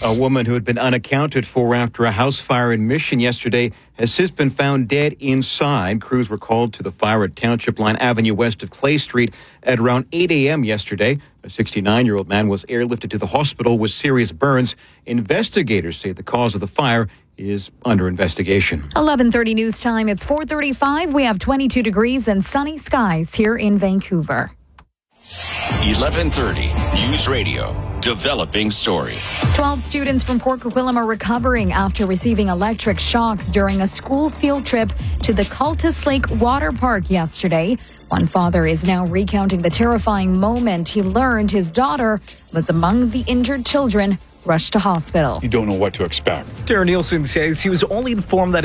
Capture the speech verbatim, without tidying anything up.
A woman who had been unaccounted for after a house fire in Mission yesterday has since been found dead inside. Crews were called to the fire at Township Line Avenue west of Clay Street at around eight a.m. yesterday. A sixty-nine-year-old man was airlifted to the hospital with serious burns. Investigators say the cause of the fire is under investigation. eleven thirty news time. It's four thirty-five. We have twenty-two degrees and sunny skies here in Vancouver. eleven thirty News Radio. Developing story. twelve students from Port Coquitlam are recovering after receiving electric shocks during a school field trip to the Cultus Lake Water Park yesterday. One father is now recounting the terrifying moment he learned his daughter was among the injured children rushed to hospital. You don't know what to expect. Darren Nielsen says he was only informed that